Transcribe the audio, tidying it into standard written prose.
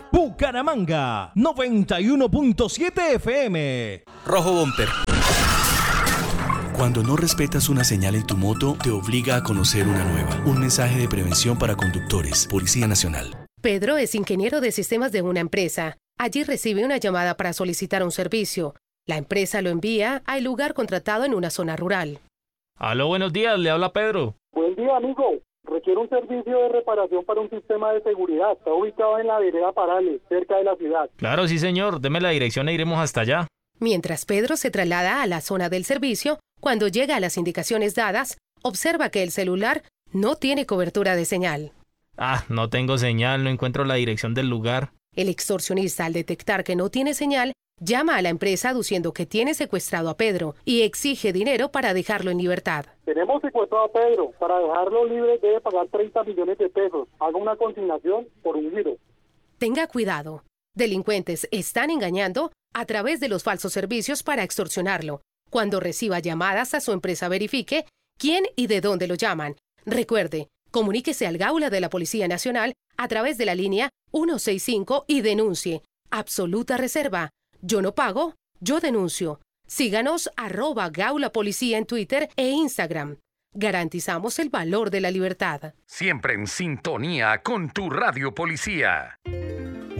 Bucaramanga, 91.7 FM. Rojo Bumper. Cuando no respetas una señal en tu moto, te obliga a conocer una nueva. Un mensaje de prevención para conductores. Policía Nacional. Pedro es ingeniero de sistemas de una empresa. Allí recibe una llamada para solicitar un servicio. La empresa lo envía al lugar contratado en una zona rural. Aló, buenos días, le habla Pedro. Buen día, amigo. Requiere un servicio de reparación para un sistema de seguridad. Está ubicado en la vereda Parales, cerca de la ciudad. Claro, sí señor, deme la dirección e iremos hasta allá. Mientras Pedro se traslada a la zona del servicio, cuando llega a las indicaciones dadas, observa que el celular no tiene cobertura de señal. No tengo señal, no encuentro la dirección del lugar. El extorsionista, al detectar que no tiene señal, llama a la empresa aduciendo que tiene secuestrado a Pedro y exige dinero para dejarlo en libertad. Tenemos secuestrado a Pedro. Para dejarlo libre debe pagar 30 millones de pesos. Haga una consignación por un giro. Tenga cuidado. Delincuentes están engañando a través de los falsos servicios para extorsionarlo. Cuando reciba llamadas a su empresa, verifique quién y de dónde lo llaman. Recuerde, comuníquese al Gaula de la Policía Nacional a través de la línea 165 y denuncie. Absoluta reserva. Yo no pago, yo denuncio. Síganos @GaulaPolicía en Twitter e Instagram. Garantizamos el valor de la libertad. Siempre en sintonía con tu Radio Policía.